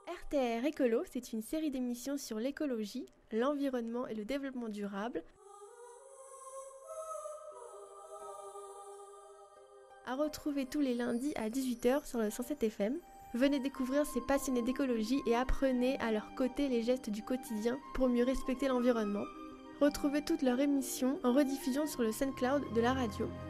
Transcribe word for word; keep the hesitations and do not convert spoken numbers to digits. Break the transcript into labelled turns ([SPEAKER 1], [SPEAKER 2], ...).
[SPEAKER 1] R T R Écolo, c'est une série d'émissions sur l'écologie, l'environnement et le développement durable. À retrouver tous les lundis à dix-huit heures sur le cent sept F M. Venez découvrir ces passionnés d'écologie et apprenez à leur côté les gestes du quotidien pour mieux respecter l'environnement. Retrouvez toutes leurs émissions en rediffusion sur le SoundCloud de la radio.